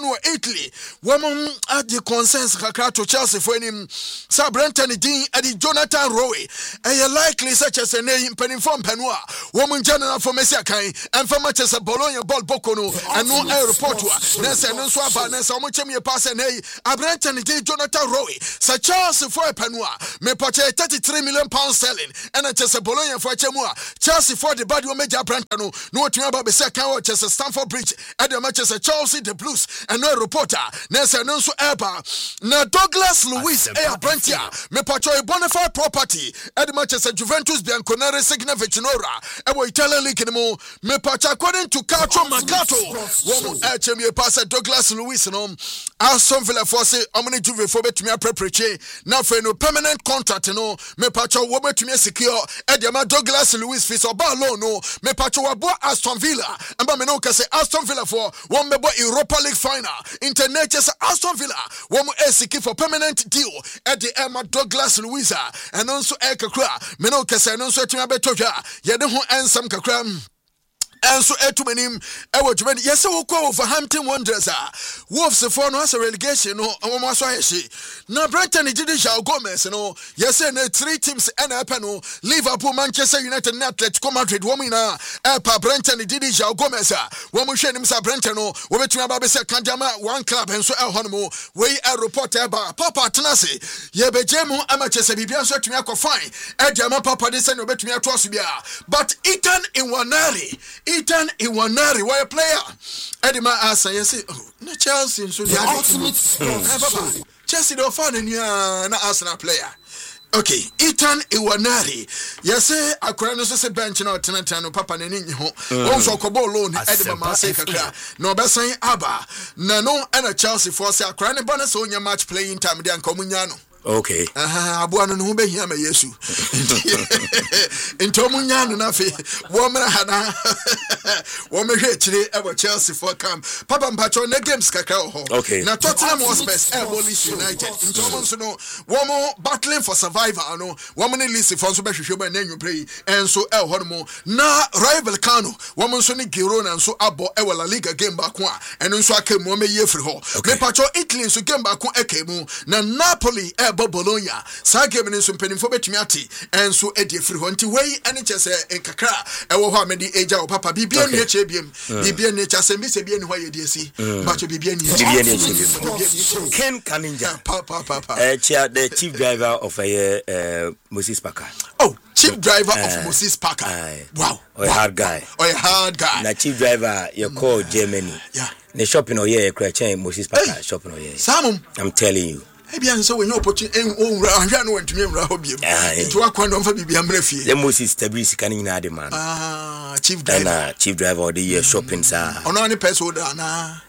no Italy woman at the consensus kakra to Chelsea for him Sir Brenton Dean Eddie Jonathan Rowe and likely such as a name penny from Penua woman general for Messia Kai and for Manchester Bologna ball Bocono and no air report Nessa no swaba Nessa much me pass and hey Brenton Dean Jonathan Rowe Sir Chelsea for Penua me pache 33 million pounds selling and Manchester Bologna for Chemua Chelsea for the bad major Brentano no to about the second Chelsea Stamford Bridge at the Manchester Chelsea the Blues and no reporter Nessa no so Eba na Douglas Luiz Brentia me pacho a bonafide property at the Manchester Juventus Bianconeri Signa Vicinora Ewo Italian League anymore me pacho according to Cacho Mercato woman HME pass Douglas Luiz no Aston Villa force omni Juve for betumi aprepreche na for no permanent contract no me pacho wo betumi secure at the Douglas Luiz fees oba loan no me pacho wabo Aston Villa amba me no kase Aston Villa for one mebo Europa League final international Aston Villa one secure for permanent deal at the Emma Douglas Luiz and also kakra me no kase no so tumi abetodwa ye de ho ensam kakra and so etumenim ewo dwumani yes we call Wolverhampton Wanderers Wolves for no as a relegation no omo so aheshi na Brighton did Joao Gomez no yes na 3 teams and no Liverpool Manchester United and Atletico Madrid woman na Brighton did Joao Gomez wo mo hwe nim sa Brighton no wo betumi aba be se Kanjama one club and so honomo we a reporter ba papa tenase ye bejemu Manchester bibia so atumi akofine e dia ma papa de se no betumi atoso bia but Ethan Iwanari, why a player? Edima Asa, yes, no Chelsea, so the ultimate Chelsea don't find any Arsenal player. Okay, Ethan Iwanari. Yes, I couldn't say bench no tenant papa nini ho. Also kobo loan Edima Mase kakra. No besan aba. No and a Chelsea force a cranny bonus on your match playing time dan komunyano. Okay. Abuano no be hia me Yesu. Into munyano na fe. Wo mra hana. Wo me hwe chire e Chelsea for camp. Papa mpacho na games kakra ho. Okay. Na Tottenham Hotspur Leeds United. Into mo so no wo mo battling for survival no. Wo mo ne Leeds for so be hwehwe ba na nyu play. Enso e ho mo na rival Kano. Wo mo so ne Girona nso abo e La Liga game back one. Eno nso akemu me ye free ho. Me pacho Italy nso game back one ekemu. Na Napoli Bologna sa game ni so mpanimfo betumi ate enso edi free ho nti wei ene chese enkakra ewo ho amedi eja o papa bibia ni eche biem bibia ni echa sembi se bia ni ho yedi esi bacho bibia ni Ken Kaninja papa the chief driver of Moses Parker. Oh, chief driver of Moses Parker. Wow. A hard guy. Na chief driver you call Germany. Yeah. The shopping or yeah chain Moses Parker shopping or yeah. Samum, I'm telling you. Ebian so when you opportunity ahwa no wantumi mra hobiem into akwa fa bibia mra fie the Moses Tabrisi kan na de man chief driver of the year shopping sir ono ani person da na